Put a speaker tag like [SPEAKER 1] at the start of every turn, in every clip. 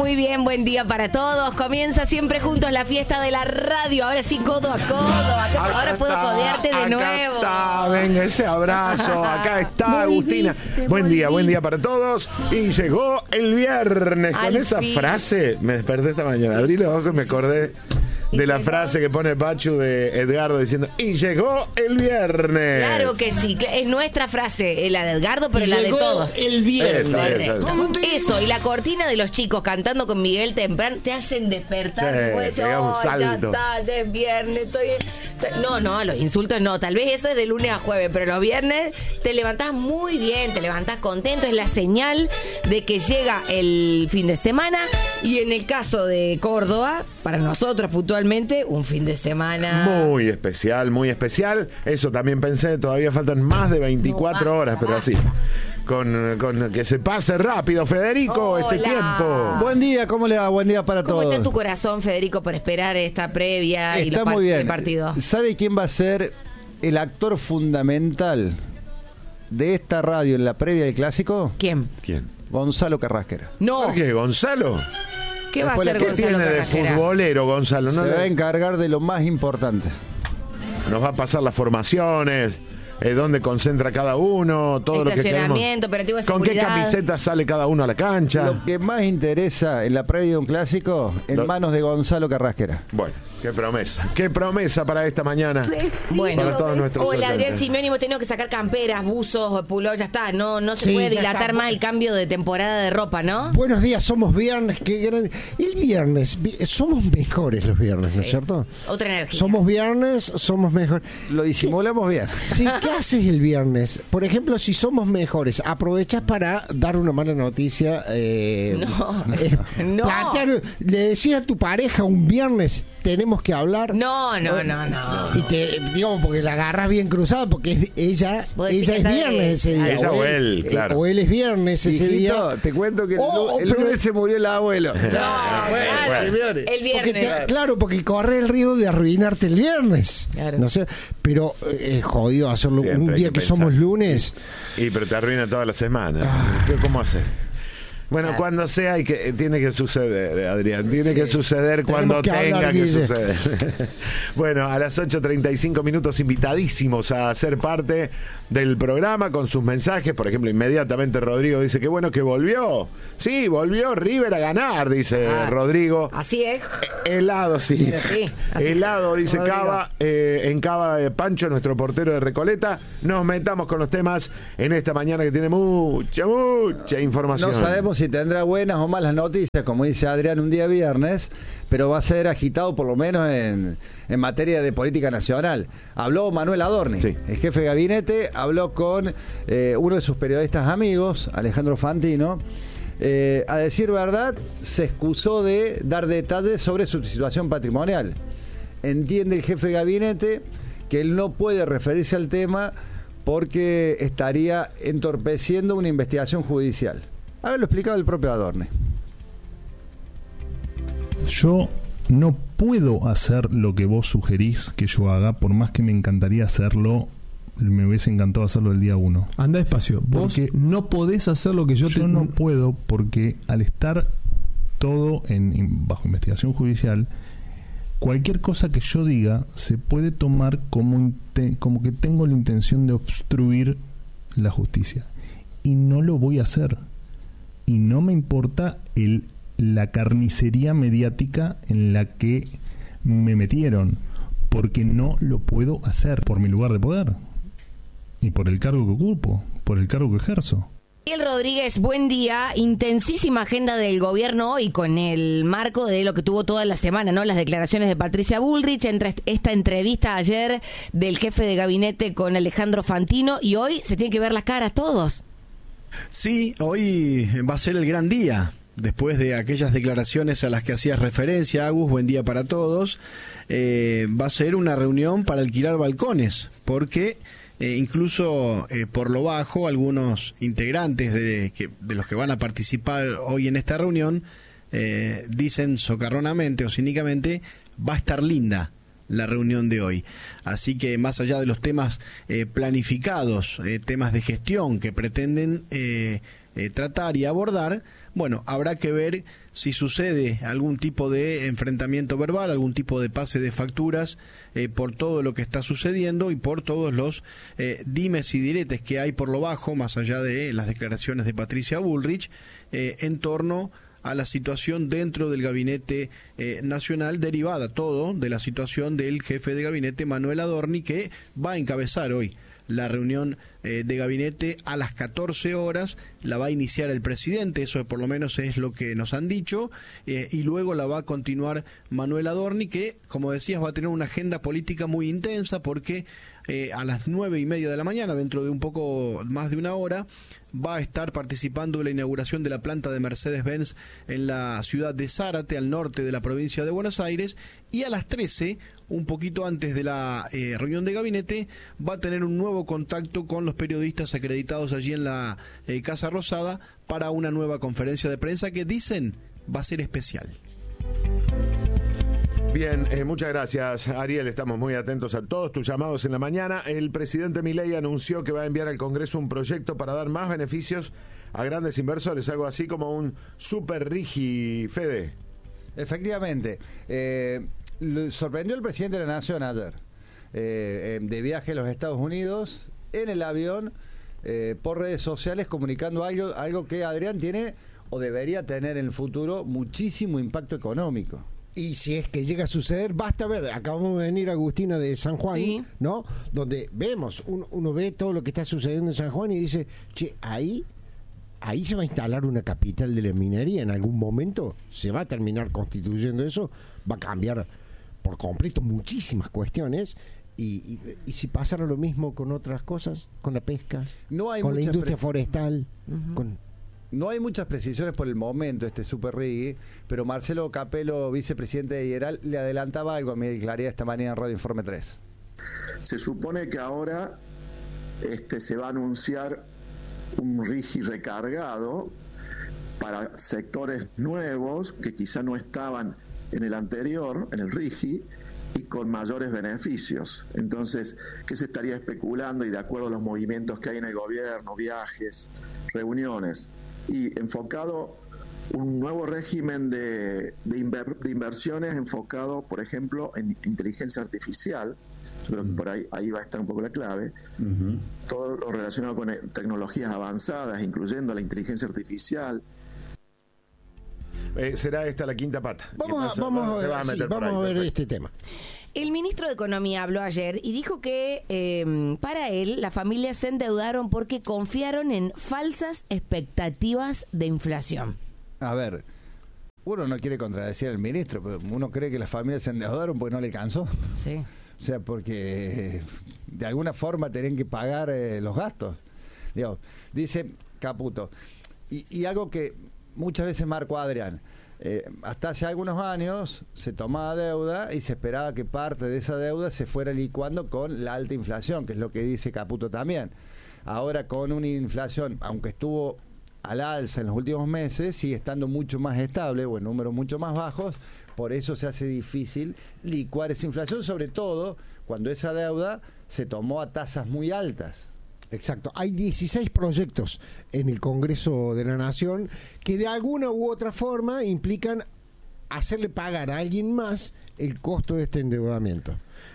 [SPEAKER 1] muy bien, buen día para todos. Comienza siempre juntos la fiesta de la radio. Ahora sí, codo a codo. Ahora puedo codearte de nuevo.
[SPEAKER 2] Está, venga ese abrazo. Acá está Agustina. Buen día para todos. Y llegó el viernes. Con esa frase me desperté esta mañana. Abrí los ojos y me acordé de la frase que pone Pachu de Edgardo diciendo: y llegó el viernes.
[SPEAKER 1] Claro que sí, es nuestra frase, la de Edgardo, pero la de todos.
[SPEAKER 3] El viernes.
[SPEAKER 1] Eso, y la cortina de los chicos cantando con Miguel temprano te hacen despertar.
[SPEAKER 2] Sí, pegás un salto.
[SPEAKER 1] Ya está, ya es viernes, No, los insultos no, tal vez eso es de lunes a jueves, pero los viernes te levantás muy bien, te levantás contento, es la señal de que llega el fin de semana. Y en el caso de Córdoba, para nosotros puntualmente, un fin de semana
[SPEAKER 2] muy especial, muy especial. Eso también pensé, todavía faltan más de 24 horas, pero así, con que se pase rápido, Federico.
[SPEAKER 1] Hola.
[SPEAKER 2] Este tiempo.
[SPEAKER 4] Buen día, ¿cómo le va? Buen día para todos.
[SPEAKER 1] ¿Cómo está tu corazón, Federico, por esperar esta previa y
[SPEAKER 4] está muy bien.
[SPEAKER 1] El partido?
[SPEAKER 4] ¿Sabe quién va a ser el actor fundamental de esta radio en la previa del Clásico?
[SPEAKER 1] ¿Quién?
[SPEAKER 4] Gonzalo Carrasquera.
[SPEAKER 1] No.
[SPEAKER 2] ¿Por qué, Gonzalo?
[SPEAKER 1] ¿Qué va a hacer
[SPEAKER 2] ¿Qué
[SPEAKER 1] Gonzalo
[SPEAKER 2] tiene de
[SPEAKER 1] Carrasquera?
[SPEAKER 2] futbolero, Gonzalo?
[SPEAKER 4] Se va a encargar de lo más importante.
[SPEAKER 2] Nos va a pasar las formaciones, dónde concentra cada uno, todo lo que queremos.
[SPEAKER 1] Estacionamiento, operativo de
[SPEAKER 2] ¿Con qué
[SPEAKER 1] seguridad?
[SPEAKER 2] camiseta sale cada uno a la cancha?
[SPEAKER 4] Lo que más interesa en la previa de un Clásico, en manos de Gonzalo Carrasquera.
[SPEAKER 2] Bueno, qué promesa para esta mañana.
[SPEAKER 1] Bueno,
[SPEAKER 2] para todos nuestros
[SPEAKER 1] hola, Adrián
[SPEAKER 2] oyentes.
[SPEAKER 1] Simeoni, hemos tenido que sacar camperas, buzos, puló, ya está. No se puede dilatar más el cambio de temporada de ropa, ¿no?
[SPEAKER 3] Buenos días, somos viernes. Qué grande. El viernes, somos mejores los viernes, ¿no es cierto?
[SPEAKER 1] Otra energía.
[SPEAKER 3] Somos viernes, somos mejores.
[SPEAKER 4] Lo disimulamos bien.
[SPEAKER 3] Sí, ¿qué haces el viernes? Por ejemplo, si somos mejores, aprovechas para dar una mala noticia.
[SPEAKER 1] No.
[SPEAKER 3] Plantear, le decías a tu pareja un viernes, tenemos que hablar.
[SPEAKER 1] No.
[SPEAKER 3] Y te, digamos, porque la agarras bien cruzada, porque ella es viernes ese día.
[SPEAKER 2] Ella o él, claro.
[SPEAKER 3] O él es viernes ese día.
[SPEAKER 4] Te cuento que el lunes se murió el abuelo.
[SPEAKER 1] El viernes.
[SPEAKER 3] Porque corre el riesgo de arruinarte el viernes.
[SPEAKER 1] Claro.
[SPEAKER 3] No sé, pero es jodido hacerlo
[SPEAKER 2] Siempre
[SPEAKER 3] un
[SPEAKER 2] hay
[SPEAKER 3] día
[SPEAKER 2] que
[SPEAKER 3] que
[SPEAKER 2] pensar.
[SPEAKER 3] somos lunes.
[SPEAKER 2] Pero te arruina toda la semana. ¿Cómo hacer? Bueno, cuando sea, tiene que suceder, Adrián. Tiene que suceder cuando tenga que suceder. Bueno, a las 8:35 minutos, invitadísimos a ser parte del programa con sus mensajes. Por ejemplo, inmediatamente Rodrigo dice que bueno que volvió. Sí, volvió River a ganar, dice Rodrigo.
[SPEAKER 1] Así es.
[SPEAKER 2] Helado, sí.
[SPEAKER 1] Así.
[SPEAKER 2] Helado, dice
[SPEAKER 1] Rodrigo.
[SPEAKER 2] Cava. En Cava, Pancho, nuestro portero de Recoleta. Nos metamos con los temas en esta mañana que tiene mucha información.
[SPEAKER 4] No sabemos si tendrá buenas o malas noticias, como dice Adrián, un día viernes, pero va a ser agitado por lo menos en materia de política nacional. Habló Manuel Adorni, el jefe de gabinete, habló con uno de sus periodistas amigos, Alejandro Fantino. A decir verdad, se excusó de dar detalles sobre su situación patrimonial. Entiende el jefe de gabinete que él no puede referirse al tema porque estaría entorpeciendo una investigación judicial. A ver, lo explicaba el propio Adorni.
[SPEAKER 5] Yo no puedo hacer lo que vos sugerís que yo haga, por más que me encantaría hacerlo. Me hubiese encantado hacerlo el día 1.
[SPEAKER 6] Anda despacio. Vos no podés hacer lo que yo
[SPEAKER 5] no puedo, porque al estar todo bajo investigación judicial, cualquier cosa que yo diga se puede tomar como que tengo la intención de obstruir la justicia. Y no lo voy a hacer. Y no me importa la carnicería mediática en la que me metieron, porque no lo puedo hacer por mi lugar de poder y por el cargo que ocupo, por el cargo que ejerzo.
[SPEAKER 1] Miguel Rodríguez, buen día. Intensísima agenda del gobierno hoy con el marco de lo que tuvo toda la semana, ¿no? Las declaraciones de Patricia Bullrich, entre esta entrevista ayer del jefe de gabinete con Alejandro Fantino, y hoy se tienen que ver las caras todos.
[SPEAKER 7] Sí, hoy va a ser el gran día. Después de aquellas declaraciones a las que hacías referencia, Agus, buen día para todos, va a ser una reunión para alquilar balcones, porque incluso por lo bajo, algunos integrantes de los que van a participar hoy en esta reunión dicen socarronamente o cínicamente, va a estar linda la reunión de hoy. Así que más allá de los temas planificados, temas de gestión que pretenden tratar y abordar, Bueno, habrá que ver si sucede algún tipo de enfrentamiento verbal, algún tipo de pase de facturas por todo lo que está sucediendo y por todos los dimes y diretes que hay por lo bajo, más allá de las declaraciones de Patricia Bullrich, en torno a la situación dentro del gabinete nacional, derivada todo de la situación del jefe de gabinete Manuel Adorni, que va a encabezar hoy la reunión de gabinete a las 14 horas, la va a iniciar el presidente, eso por lo menos es lo que nos han dicho, y luego la va a continuar Manuel Adorni, que, como decías, va a tener una agenda política muy intensa, porque a las 9:30 de la mañana, dentro de un poco más de una hora, va a estar participando en la inauguración de la planta de Mercedes-Benz en la ciudad de Zárate, al norte de la provincia de Buenos Aires, y a las 13, un poquito antes de la reunión de gabinete, va a tener un nuevo contacto con los periodistas acreditados allí en la Casa Rosada para una nueva conferencia de prensa que dicen va a ser especial.
[SPEAKER 2] Bien, muchas gracias, Ariel. Estamos muy atentos a todos tus llamados en la mañana. El presidente Milei anunció que va a enviar al Congreso un proyecto para dar más beneficios a grandes inversores, algo así como un super rigi, Fede.
[SPEAKER 4] Efectivamente. Sorprendió el presidente de la Nación ayer, de viaje a los Estados Unidos, en el avión, por redes sociales, comunicando algo que Adrián tiene o debería tener en el futuro muchísimo impacto económico.
[SPEAKER 3] Y si es que llega a suceder, basta ver, acabamos de venir Agustina de San Juan, sí, ¿no? Donde vemos, uno ve todo lo que está sucediendo en San Juan y dice, che, ahí se va a instalar una capital de la minería, en algún momento se va a terminar constituyendo eso, va a cambiar por completo muchísimas cuestiones. Y si pasara lo mismo con otras cosas, con la pesca, con la industria forestal,
[SPEAKER 4] No hay muchas precisiones por el momento, Super Rigui, pero Marcelo Capello, vicepresidente de IERAL, le adelantaba algo a Miguel Claría esta mañana en Radio Informe 3.
[SPEAKER 8] Se supone que ahora se va a anunciar un RIGI recargado para sectores nuevos que quizá no estaban en el anterior, en el RIGI, y con mayores beneficios. Entonces, ¿qué se estaría especulando? Y de acuerdo a los movimientos que hay en el gobierno, viajes, reuniones, y enfocado un nuevo régimen de inversiones enfocado, por ejemplo, en inteligencia artificial. Yo creo que por ahí va a estar un poco la clave. Todo lo relacionado con tecnologías avanzadas, incluyendo la inteligencia artificial.
[SPEAKER 2] Será esta la quinta pata.
[SPEAKER 3] Vamos a ver este tema.
[SPEAKER 1] El ministro de Economía habló ayer y dijo que para él las familias se endeudaron porque confiaron en falsas expectativas de inflación.
[SPEAKER 4] A ver, uno no quiere contradecir al ministro, pero uno cree que las familias se endeudaron porque no le alcanzó.
[SPEAKER 1] Sí.
[SPEAKER 4] O sea, porque de alguna forma tienen que pagar los gastos. Digo, dice Caputo. Y algo que muchas veces marcó Adrián. Hasta hace algunos años se tomaba deuda y se esperaba que parte de esa deuda se fuera licuando con la alta inflación, que es lo que dice Caputo también. Ahora, con una inflación, aunque estuvo al alza en los últimos meses, sigue estando mucho más estable o en números mucho más bajos. Por eso se hace difícil licuar esa inflación, sobre todo cuando esa deuda se tomó a tasas muy altas.
[SPEAKER 3] Exacto, hay 16 proyectos en el Congreso de la Nación que de alguna u otra forma implican hacerle pagar a alguien más el costo de este endeudamiento.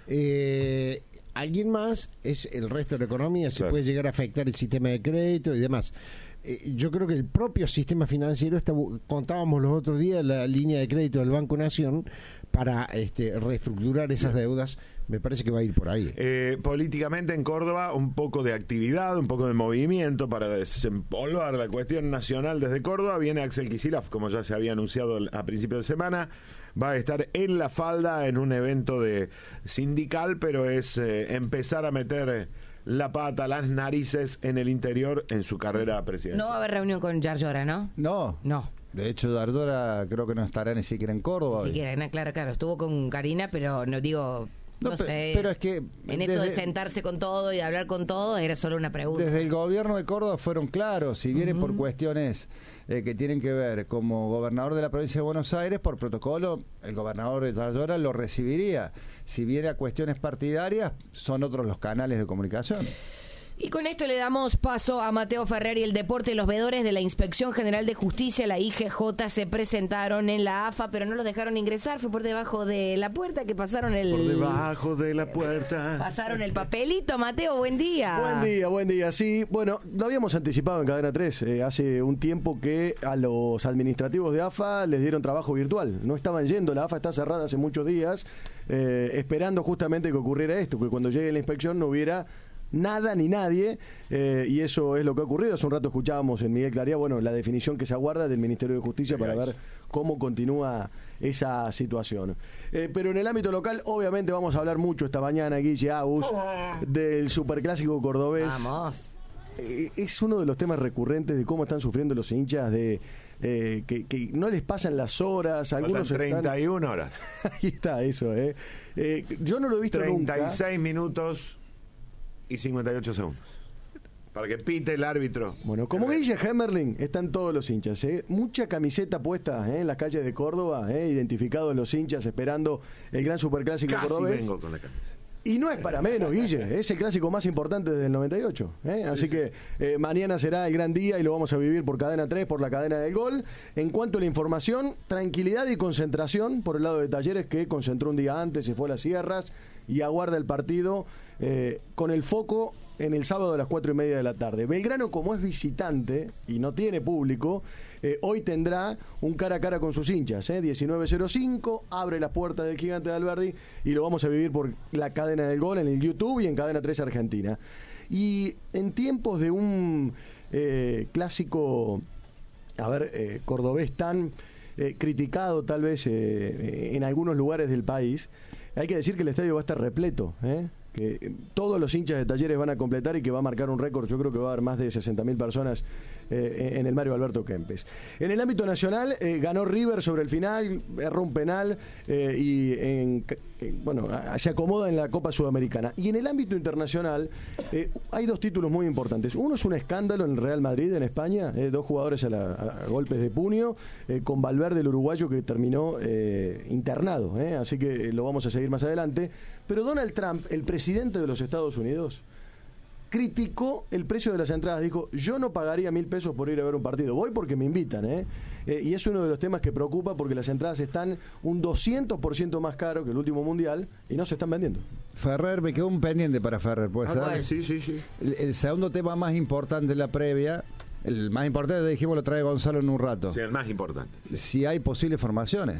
[SPEAKER 3] Alguien más es el resto de la economía, se puede llegar a afectar el sistema de crédito y demás. Yo creo que el propio sistema financiero, contábamos los otros días la línea de crédito del Banco Nación para reestructurar esas deudas, me parece que va a ir por ahí.
[SPEAKER 2] Políticamente en Córdoba un poco de actividad, un poco de movimiento para desempolvar la cuestión nacional desde Córdoba. Viene Axel Kicillof, como ya se había anunciado a principios de semana, va a estar en La Falda en un evento de sindical, pero es empezar a meter la pata, las narices en el interior en su carrera presidencial.
[SPEAKER 1] No va a haber reunión con Yarlora, ¿no?
[SPEAKER 4] No. De hecho, Yarlora creo que no estará ni siquiera en Córdoba.
[SPEAKER 1] Ni siquiera, claro. Estuvo con Karina, pero no digo... No sé,
[SPEAKER 4] pero es que
[SPEAKER 1] en esto de sentarse con todo y de hablar con todo era solo una pregunta.
[SPEAKER 4] Desde el gobierno de Córdoba fueron claros, si viene por cuestiones que tienen que ver como gobernador de la provincia de Buenos Aires, por protocolo el gobernador de Yarlora lo recibiría. Si viene a cuestiones partidarias, son otros los canales de comunicación.
[SPEAKER 1] Y con esto le damos paso a Mateo Ferrer y el deporte. Los veedores de la Inspección General de Justicia, la IGJ, se presentaron en la AFA, pero no los dejaron ingresar. Fue por debajo de la puerta que pasaron
[SPEAKER 2] Por debajo de la puerta.
[SPEAKER 1] Pasaron el papelito. Mateo, buen día.
[SPEAKER 9] Buen día, sí. Bueno, lo habíamos anticipado en Cadena 3. Hace un tiempo que a los administrativos de AFA les dieron trabajo virtual. No estaban yendo, la AFA está cerrada hace muchos días, esperando justamente que ocurriera esto, que cuando llegue la inspección no hubiera nada ni nadie, y eso es lo que ha ocurrido. Hace un rato escuchábamos en Miguel Claría, bueno, la definición que se aguarda del Ministerio de Justicia para ver cómo continúa esa situación. Pero en el ámbito local, obviamente vamos a hablar mucho esta mañana, Guille, Agus, del superclásico cordobés.
[SPEAKER 1] Vamos.
[SPEAKER 9] Es uno de los temas recurrentes de cómo están sufriendo los hinchas, de que no les pasan las horas, algunos
[SPEAKER 2] 31 horas.
[SPEAKER 9] Ahí está eso, yo no lo he visto
[SPEAKER 2] 36
[SPEAKER 9] nunca.
[SPEAKER 2] minutos y 58 segundos. Para que pite el árbitro.
[SPEAKER 9] Bueno, como Guille Hemmerling, están todos los hinchas. Mucha camiseta puesta en las calles de Córdoba, identificados los hinchas esperando el gran superclásico cordobés.
[SPEAKER 2] Casi vengo con la camisa.
[SPEAKER 9] Y no es para menos, Guille, es el clásico más importante desde el 98. Así que mañana será el gran día y lo vamos a vivir por Cadena 3, por la cadena del Gol. En cuanto a la información, tranquilidad y concentración por el lado de Talleres, que concentró un día antes, se fue a las sierras y aguarda el partido con el foco en el sábado a las 4:30 de la tarde. Belgrano, como es visitante y no tiene público, hoy tendrá un cara a cara con sus hinchas. 19:05, abre las puertas del Gigante de Alberdi y lo vamos a vivir por la cadena del Gol en el YouTube y en Cadena 3 Argentina. Y en tiempos de un clásico, cordobés tan criticado tal vez en algunos lugares del país, hay que decir que el estadio va a estar repleto, que todos los hinchas de Talleres van a completar y que va a marcar un récord. Yo creo que va a haber más de 60.000 personas en el Mario Alberto Kempes. En el ámbito nacional, ganó River sobre el final, erró un penal se acomoda en la Copa Sudamericana. Y en el ámbito internacional hay dos títulos muy importantes. Uno es un escándalo en el Real Madrid, en España, 2 jugadores a golpes de puño, con Valverde, el uruguayo, que terminó internado, así que lo vamos a seguir más adelante. Pero Donald Trump, el presidente de los Estados Unidos, criticó el precio de las entradas. Dijo, yo no pagaría $1.000 por ir a ver un partido. Voy porque me invitan, y es uno de los temas que preocupa, porque las entradas están un 200% más caro que el último mundial y no se están vendiendo.
[SPEAKER 4] Ferrer, me quedó un pendiente para Ferrer, ¿puede ser?
[SPEAKER 2] Sí.
[SPEAKER 4] El segundo tema más importante de la previa, el más importante, dijimos, lo trae Gonzalo en un rato.
[SPEAKER 2] Sí, el más importante.
[SPEAKER 4] Si hay posibles formaciones.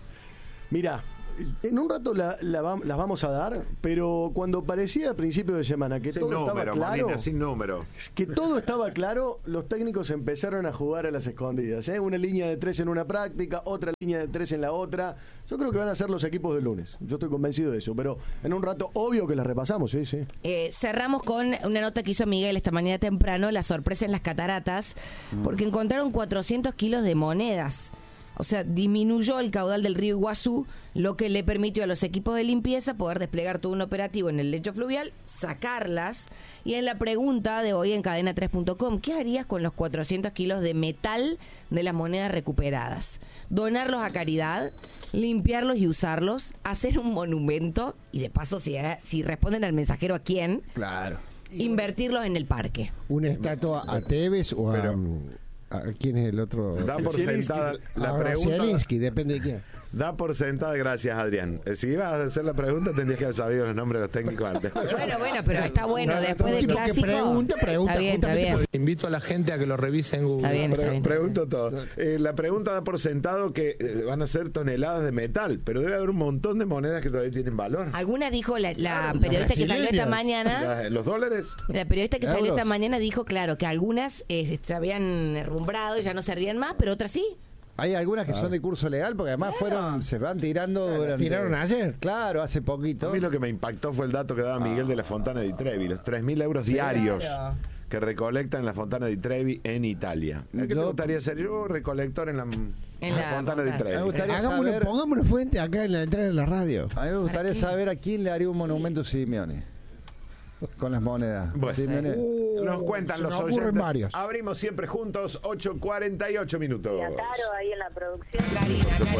[SPEAKER 9] Mira, en un rato las vamos a dar, pero cuando parecía a principio de semana que todo estaba claro,
[SPEAKER 2] Molina, sin número,
[SPEAKER 9] que todo estaba claro, los técnicos empezaron a jugar a las escondidas. Una línea de 3 en una práctica, otra línea de 3 en la otra. Yo creo que van a ser los equipos del lunes. Yo estoy convencido de eso, pero en un rato, obvio que las repasamos, sí.
[SPEAKER 1] Cerramos con una nota que hizo Miguel esta mañana temprano, la sorpresa en las cataratas, porque encontraron 400 kilos de monedas. O sea, disminuyó el caudal del río Iguazú, lo que le permitió a los equipos de limpieza poder desplegar todo un operativo en el lecho fluvial, sacarlas. Y en la pregunta de hoy en cadena3.com, ¿qué harías con los 400 kilos de metal de las monedas recuperadas? ¿Donarlos a caridad? ¿Limpiarlos y usarlos? ¿Hacer un monumento? Y de paso, si responden al mensajero, ¿a quién?
[SPEAKER 4] Claro.
[SPEAKER 1] Invertirlos en el parque.
[SPEAKER 3] ¿Una estatua a Tevez o a quién es el otro?
[SPEAKER 2] Da por sentada la pregunta.
[SPEAKER 3] Zielinski, depende de quién.
[SPEAKER 2] Da por sentada, gracias, Adrián. Si ibas a hacer la pregunta, tendrías que haber sabido los nombres de los técnicos antes.
[SPEAKER 1] Bueno, pero está bueno. Después del clásico.
[SPEAKER 3] Pregunta.
[SPEAKER 1] Está bien.
[SPEAKER 10] Invito a la gente a que lo revise en Google.
[SPEAKER 1] Está bien.
[SPEAKER 2] Pregunto todo. La pregunta da por sentado que van a ser toneladas de metal, pero debe haber un montón de monedas que todavía tienen valor.
[SPEAKER 1] Alguna dijo la periodista que salió esta mañana.
[SPEAKER 2] ¿Los dólares?
[SPEAKER 1] La periodista que salió esta mañana dijo, claro, que algunas se habían herrumbrado y ya no servían más, pero otras sí.
[SPEAKER 4] Hay algunas que son de curso legal, porque además se van tirando.
[SPEAKER 3] ¿Tiraron ayer?
[SPEAKER 4] Claro, hace poquito.
[SPEAKER 2] A mí lo que me impactó fue el dato que daba Miguel de la Fontana di Trevi, los 3.000 euros diarios que recolectan en la Fontana di Trevi en Italia. ¿Qué te gustaría ser yo? Recolector en la Fontana di Trevi.
[SPEAKER 3] Pongamos una fuente acá en la entrada de la radio.
[SPEAKER 4] A mí me gustaría saber a quién le haría un monumento Simeone. Con las monedas.
[SPEAKER 2] Bueno, nos cuentan los oyentes.
[SPEAKER 3] Varios.
[SPEAKER 2] Abrimos siempre juntos, 8:48 minutos.
[SPEAKER 11] Y a Caro ahí en la producción.
[SPEAKER 1] Karina.